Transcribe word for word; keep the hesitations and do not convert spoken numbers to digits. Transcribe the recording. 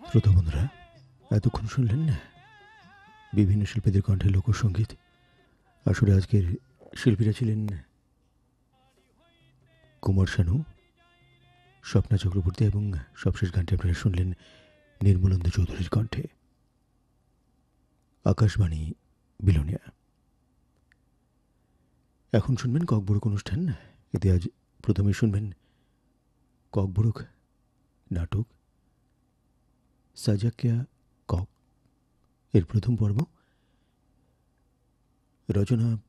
শ্রোতা বন্ধুরা, এতক্ষণ শুনলেন না বিভিন্ন শিল্পীদের কণ্ঠে লোকসঙ্গীত। আসলে আজকের শিল্পীরা ছিলেন কুমার শানু, স্বপ্না চক্রবর্তী এবং সবশেষ গানটি আপনারা শুনলেন নির্মলেন্দু চৌধুরীর কণ্ঠে। আকাশবাণী বিলোনিয়া। এখন শুনবেন ককবরক অনুষ্ঠান। এতে আজ প্রথমে শুনবেন ককবরক নাটক সাজাকিয়া কক এর প্রথম পর্ব। রচনা